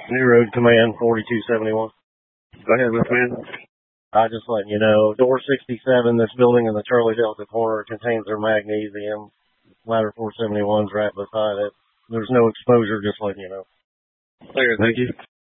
New Road Command 4271. Go ahead, Miss Man. Just letting you know, door 67, this building in the Charlie Delta corner contains their magnesium. Ladder 471's right beside it. There's no exposure, just letting you know. Clear, thank you.